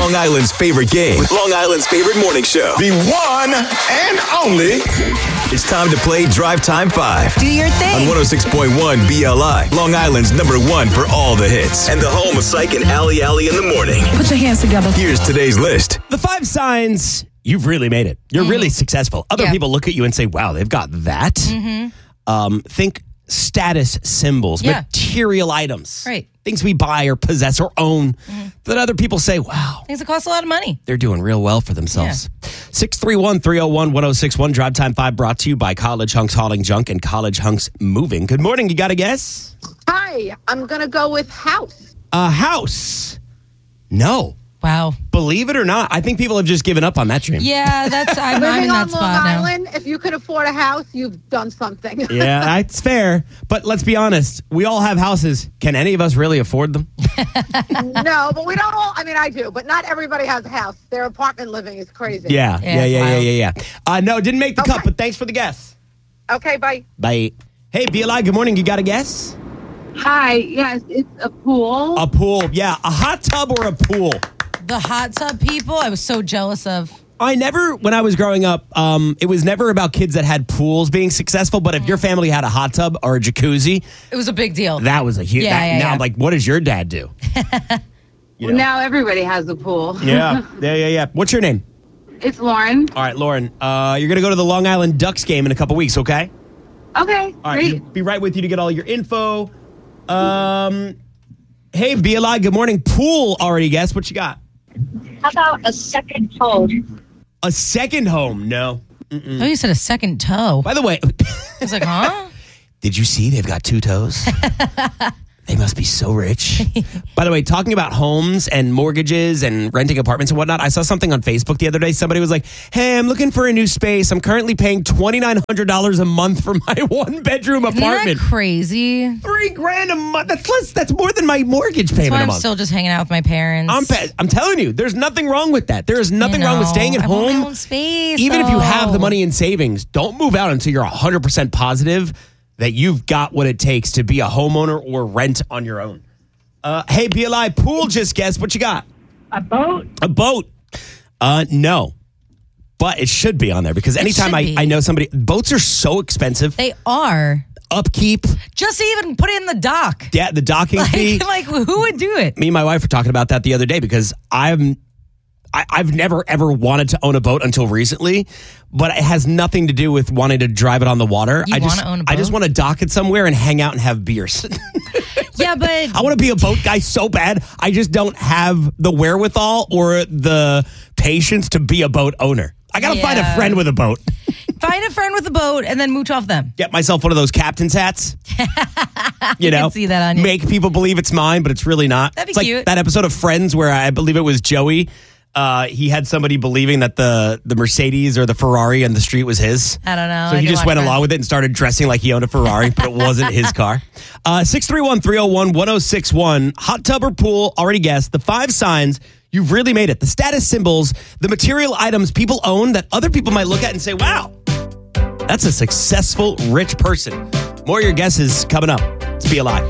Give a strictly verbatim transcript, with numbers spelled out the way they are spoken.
Long Island's favorite game with Long Island's favorite morning show. The one and only. It's time to play Drive Time five. Do your thing. On one oh six point one B L I, Long Island's number one for all the hits. And the home of Psych and Alley Alley in the morning. Put your hands together. Here's today's list. The five signs you've really made it. You're mm. really successful. Other yeah. people look at you and say, wow, they've got that. Mm-hmm. Um, think status symbols, yeah. material items. Right. Things we buy or possess or own mm-hmm. that other people say, wow. Things that cost a lot of money. They're doing real well for themselves. six three one, three oh one, one oh six one. Drive Time five brought to you by College Hunks Hauling Junk and College Hunks Moving. Good morning. You got a guess? Hi. I'm going to go with house. A house. No. Wow. Believe it or not, I think people have just given up on that dream. Yeah, that's I'm, I'm Living in on that Long spot now. Island, if you could afford a house, you've done something. Yeah, that's fair. But let's be honest. We all have houses. Can any of us really afford them? No, but we don't all. I mean, I do, but not everybody has a house. Their apartment living is crazy. Yeah, Yeah, yeah, it's yeah, yeah, wild. yeah, yeah. Uh, no, didn't make the Okay. cut, but thanks for the guess. Okay, bye. Bye. Hey, B L I, good morning. You got a guess? Hi, yes, it's a pool. A pool. Yeah, a hot tub or a pool. The hot tub people, I was so jealous of. I never, when I was growing up, um, it was never about kids that had pools being successful. But if your family had a hot tub or a jacuzzi, It was a big deal. that was a huge. Yeah, that, yeah, now yeah. I'm like, what does your dad do? You know? Now everybody has a pool. Yeah, yeah, yeah, yeah. What's your name? It's Lauren. All right, Lauren. Uh, you're gonna go to the Long Island Ducks game in a couple weeks, okay? Okay, All right, great. be right with you to get all your info. Um, hey, B L I, good morning. Pool already guessed. What you got? How about a second home? A second home? No. Oh, you said a second toe. By the way, I was like, huh? did you see they've got two toes? They must be so rich. By the way, talking about homes and mortgages and renting apartments and whatnot, I saw something on Facebook the other day. Somebody was like, hey, I'm looking for a new space. I'm currently paying twenty-nine hundred dollars a month for my one-bedroom Isn't apartment. that crazy? Three grand a month. That's less. That's more than my mortgage That's payment why a I'm month. still just hanging out with my parents. I'm, pa- I'm telling you, there's nothing wrong with that. There is nothing You wrong with know, staying at I want my home. own space, Even if you have the though. money in savings, don't move out until you're one hundred percent positive that you've got what it takes to be a homeowner or rent on your own. Uh, hey, B L I, pool just guessed. What you got? A boat. A boat. Uh, no. But it should be on there because anytime should I, be. I know somebody, boats are so expensive. They are. Upkeep. Just even put it in the dock. Yeah, the docking fee. Like, like, who would do it? Me and my wife were talking about that the other day because I'm I, I've never ever wanted to own a boat until recently, but it has nothing to do with wanting to drive it on the water. You I just wanna own a I just boat? want to dock it somewhere and hang out and have beers. Yeah, but I want to be a boat guy so bad. I just don't have the wherewithal or the patience to be a boat owner. I got to find a Yeah. friend with a boat. find a friend with a boat and then mooch off them. Get myself one of those captain's hats. You know, can see that on you. Make people believe it's mine, but it's really not. That'd be it's like cute. that episode of Friends where I believe it was Joey. Uh, he had somebody believing that the the Mercedes or the Ferrari on the street was his. I don't know. So I he didn't just watch went Friends. along with it and started dressing like he owned a Ferrari, but it wasn't his car. Uh, six three one, three oh one, one oh six one. Hot tub or pool, already guessed. The five signs you've really made it. The status symbols, the material items people own that other people might look at and say, wow, that's a successful, rich person. More of your guesses coming up. It's B L I.